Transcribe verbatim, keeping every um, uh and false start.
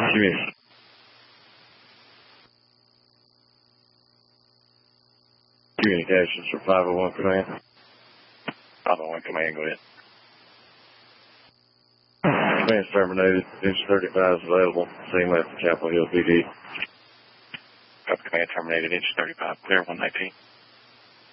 Community. Communications for five oh one Command. five oh one Command, go ahead. Command's terminated. Inch thirty-five is available. Same left Chapel Hill P D. Copy, Command terminated. Inch thirty-five, clear one nineteen.